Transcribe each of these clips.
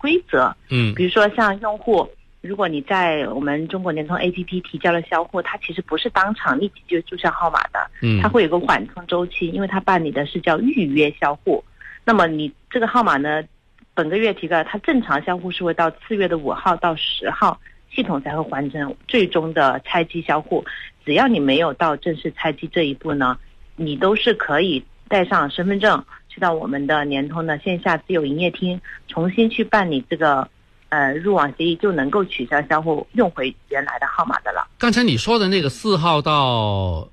规则。比如说像用户，如果你在我们中国联通 APP 提交了销户，它其实不是当场立即就注销号码的，它会有个缓冲周期，因为它办理的是叫预约销户。那么你这个号码呢，本个月提交，它正常销户是会到4月的5号到10号，系统才会完成最终的拆机销户。只要你没有到正式拆机这一步呢，你都是可以带上身份证去到我们的联通的线下自由营业厅，重新去办理这个入网协议，就能够取消销户，用回原来的号码的了。 刚才你说的那个4号到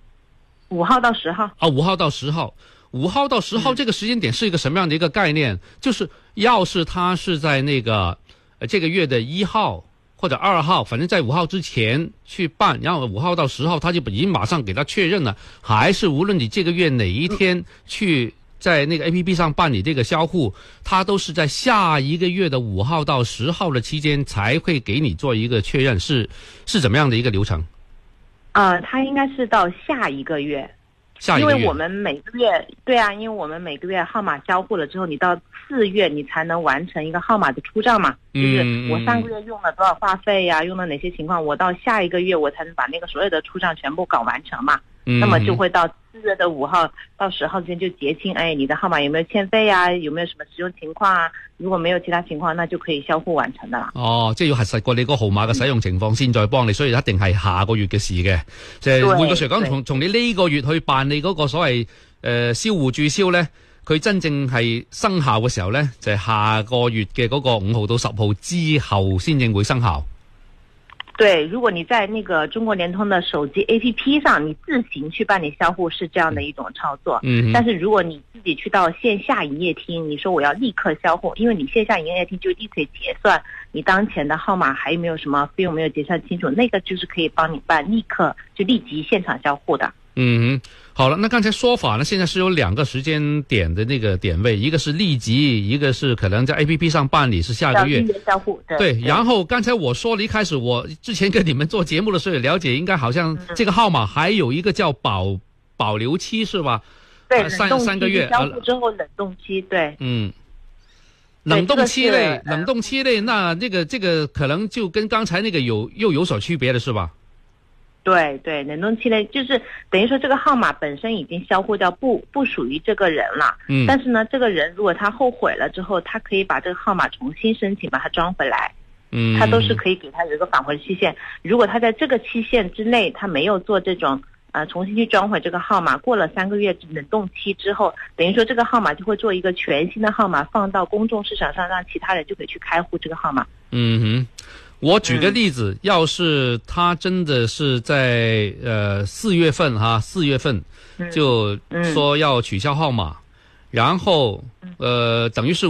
5号到10号啊，5号到10号，5号到10号这个时间点是一个什么样的一个概念？就是要是他是在那个这个月的1号或者2号，反正在5号之前去办，然后5号到10号他就已经马上给他确认了，还是无论你这个月哪一天去在那个 APP 上办理这个销户，他都是在下一个月的5号到10号的期间才会给你做一个确认，是怎么样的一个流程？ 他应该是到下一个月。因为我们每个月，对啊，因为我们每个月号码销户了之后，你到4月你才能完成一个号码的出账嘛，就是我上个月用了多少话费呀，用了哪些情况，我到下一个月我才能把那个所有的出账全部搞完成嘛。那么就会到4月的5号到10号之间就结清，你的号碼有沒有欠費啊，有沒有什麼使用情況啊，如果沒有其他情況，那就可以銷戶完成的啦。 即係要核實過你個號碼嘅使用情況先再幫你，所以一定係下個月嘅事嘅。即係換句說講，從你呢個月去辦理嗰個所謂銷戶註銷咧，佢真正係生效嘅時候咧，就係下個月嘅嗰個5號到10號之後先正會生效。 对，如果你在那个中国联通的手机 APP 上，你自行去办理销户是这样的一种操作。但是如果你自己去到线下营业厅，你说我要立刻销户，因为你线下营业厅就立刻结算你当前的号码还有没有什么费用没有结算清楚，那个就是可以帮你办立刻就立即现场销户的。 好了，那刚才说法呢，现在是有2个时间点的那个点位，一个是立即，一个是可能在 APP 上办理是下个月销户。 对，然后刚才我说了一开始我之前跟你们做节目的时候也了解，应该好像这个号码还有一个叫保留期是吧？ 对 ，3个月销户之后冷冻期，对。 冷冻期内，那这个可能就跟刚才那个又有所区别的是吧？ 对，冷冻期内就是等于说这个号码本身已经销户掉，不属于这个人了。但是呢，这个人如果他后悔了之后，他可以把这个号码重新申请，把它装回来。他都是可以给他有一个返回期限。如果他在这个期限之内，他没有做这种重新去装回这个号码，过了3个月冷冻期之后，等于说这个号码就会做一个全新的号码放到公众市场上，让其他人就可以去开户这个号码。 我举个例子，要是他真的是在4月份4月份就说要取消号码，然后等于是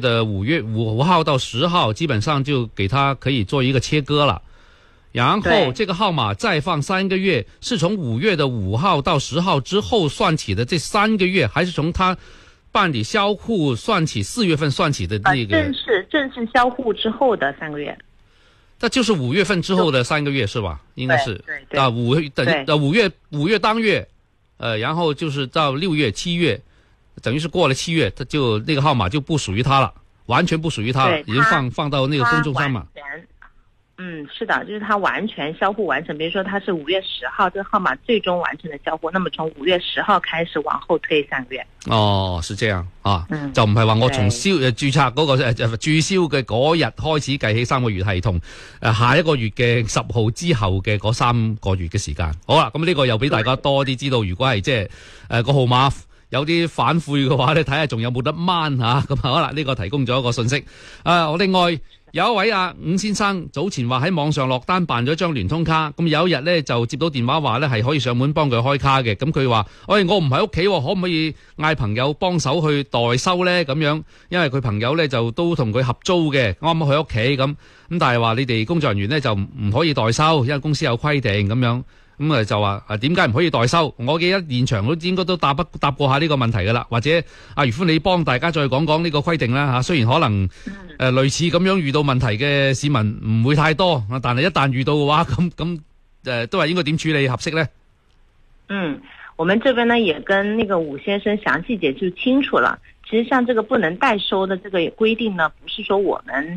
5号到10号基本上就给他可以做一个切割了，然后这个号码再放3个月，是从5月的5号到10号之后算起的这3个月，还是从他办理销户算起4月份算起的那个正式销户之后的3个月？ 那就是5月份之后的3个月是吧？应该是5月当月，然后就是到6月、7月，等于是过了7月，他就那个号码就不属于他了，完全不属于他了，已经放到那个公众上嘛。 是的，就是他完全销户完成。比如说他是5月10號這個號碼最終完成的銷戶，那麼從5月10號開始往後推3個月。 是這樣啊，就唔係話我從註冊嗰個註銷嘅嗰日開始計起3個月，係同下一個月嘅10號之後嘅嗰3個月嘅時間。好啦，咁呢個又俾大家多啲知道，如果係即係個號碼有啲反悔嘅話咧，睇下仲有冇得掹吓。咁好啦，呢個提供咗一個信息。我另外有一位伍先生早前話喺網上落單辦咗張聯通卡，咁有一日咧就接到電話話咧係可以上門幫佢開卡嘅，咁佢話：我唔喺屋企，可唔可以嗌朋友幫手去代收咧？咁樣，因為佢朋友咧就都同佢合租嘅，啱啱去屋企咁，但係話你哋工作人員咧就唔可以代收，因為公司有規定咁樣。咁就話點解唔可以代收？我記得現場都應該都答過下呢個問題噶啦，或者阿余歡你幫大家再講講呢個規定啦嚇。雖然可能類似咁樣遇到問題嘅市民唔會太多，但係一旦遇到嘅話，咁都係應該點處理合適呢？ 我們這邊呢也跟那個伍先生詳細解釋清楚了。其實像這個不能代收的這個規定呢，不是說我們